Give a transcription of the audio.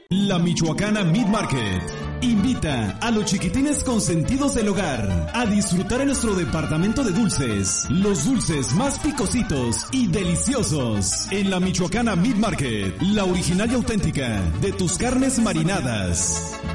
La Michoacana Meat Market invita a los chiquitines consentidos del hogar a disfrutar en nuestro departamento de dulces, los dulces más picositos y deliciosos. En la Michoacana Meat Market, la original y auténtica de tus carnes marinadas.